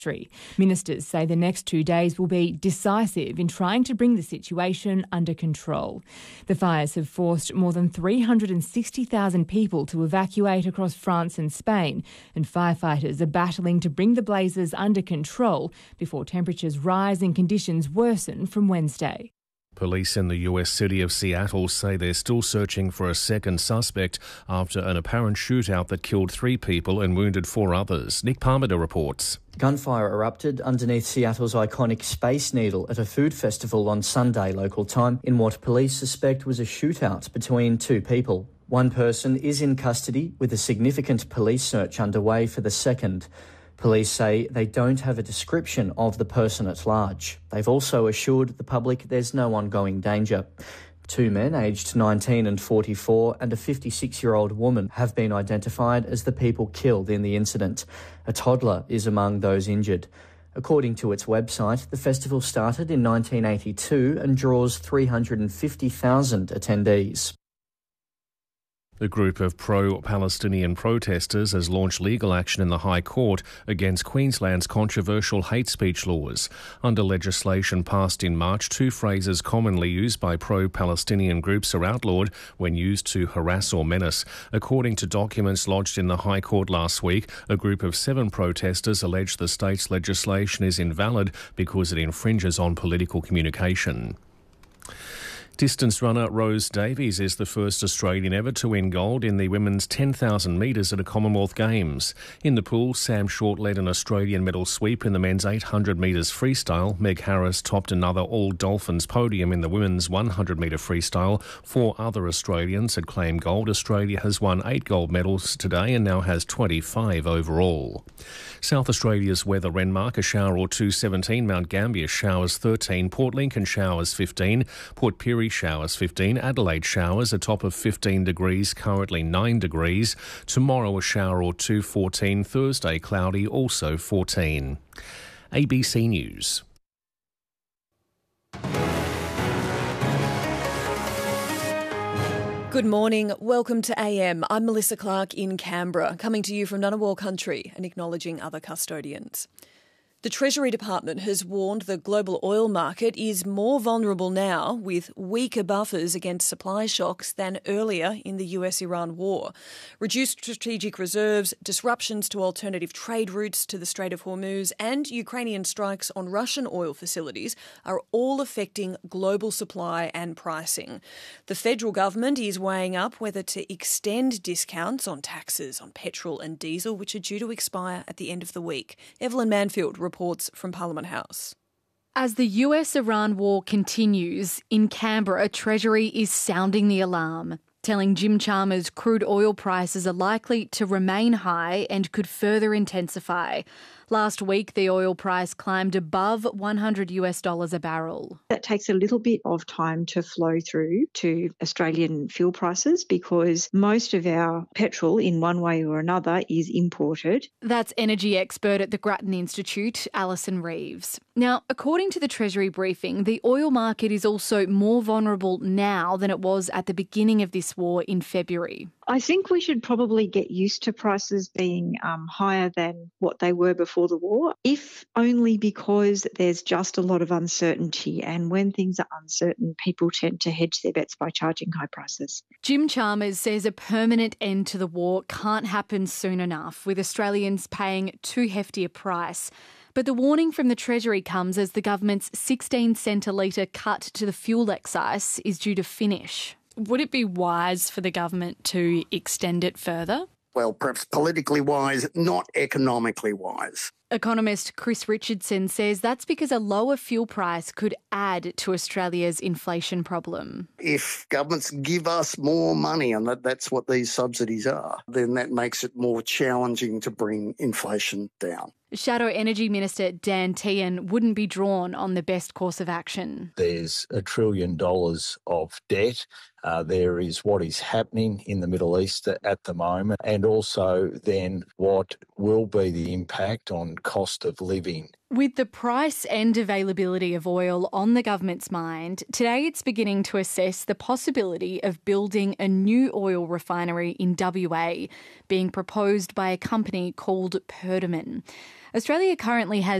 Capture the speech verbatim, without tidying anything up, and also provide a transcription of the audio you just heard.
Ministers say the next two days will be decisive in trying to bring the situation under control. The fires have forced more than three hundred sixty thousand people to evacuate across France and Spain, and firefighters are battling to bring the blazes under control before temperatures rise and conditions worsen from Wednesday. Police in the U S city of Seattle say they're still searching for a second suspect after an apparent shootout that killed three people and wounded four others. Nick Parmenter reports. Gunfire erupted underneath Seattle's iconic Space Needle at a food festival on Sunday local time in what police suspect was a shootout between two people. One person is in custody with a significant police search underway for the second. Police say they don't have a description of the person at large. They've also assured the public there's no ongoing danger. Two men aged nineteen and forty-four and a fifty-six-year-old woman have been identified as the people killed in the incident. A toddler is among those injured. According to its website, the festival started in nineteen eighty-two and draws three hundred fifty thousand attendees. The group of pro-Palestinian protesters has launched legal action in the High Court against Queensland's controversial hate speech laws. Under legislation passed in March, two phrases commonly used by pro-Palestinian groups are outlawed when used to harass or menace. According to documents lodged in the High Court last week, a group of seven protesters allege the state's legislation is invalid because it infringes on political communication. Distance runner Rose Davies is the first Australian ever to win gold in the women's ten thousand metres at a Commonwealth Games. In the pool, Sam Short led an Australian medal sweep in the men's eight hundred metres freestyle. Meg Harris topped another All-Dolphins podium in the women's one hundred metre freestyle. Four other Australians had claimed gold. Australia has won eight gold medals today and now has twenty-five overall. South Australia's weather: Renmark, a shower or two seventeen, Mount Gambier showers thirteen, Port Lincoln showers fifteen, Port Pirie showers fifteen, Adelaide showers a top of fifteen degrees, currently nine degrees. Tomorrow a shower or two fourteen, Thursday cloudy, also fourteen. A B C News. Good morning. Welcome to A M. I'm Melissa Clark in Canberra, coming to you from Ngunnawal country and acknowledging other custodians. The Treasury Department has warned the global oil market is more vulnerable now with weaker buffers against supply shocks than earlier in the U S Iran war. Reduced strategic reserves, disruptions to alternative trade routes to the Strait of Hormuz and Ukrainian strikes on Russian oil facilities are all affecting global supply and pricing. The federal government is weighing up whether to extend discounts on taxes on petrol and diesel, which are due to expire at the end of the week. Evelyn Manfield reports from Parliament House. As the U S-Iran war continues, in Canberra, Treasury is sounding the alarm, telling Jim Chalmers crude oil prices are likely to remain high and could further intensify. Last week, the oil price climbed above one hundred US dollars a barrel. That takes a little bit of time to flow through to Australian fuel prices because most of our petrol, in one way or another, is imported. That's energy expert at the Grattan Institute, Alison Reeves. Now, according to the Treasury briefing, the oil market is also more vulnerable now than it was at the beginning of this war in February. I think we should probably get used to prices being um, higher than what they were before the war, if only because there's just a lot of uncertainty. And when things are uncertain, people tend to hedge their bets by charging high prices. Jim Chalmers says a permanent end to the war can't happen soon enough, with Australians paying too hefty a price. But the warning from the Treasury comes as the government's sixteen cent a litre cut to the fuel excise is due to finish. Would it be wise for the government to extend it further? Well, perhaps politically wise, not economically wise. Economist Chris Richardson says that's because a lower fuel price could add to Australia's inflation problem. If governments give us more money, and that, that's what these subsidies are, then that makes it more challenging to bring inflation down. Shadow Energy Minister Dan Tehan wouldn't be drawn on the best course of action. There's a trillion dollars of debt. Uh, there is what is happening in the Middle East at the moment, and also then what will be the impact on and cost of living. With the price and availability of oil on the government's mind, today it's beginning to assess the possibility of building a new oil refinery in W A, being proposed by a company called Perdaman. Australia currently has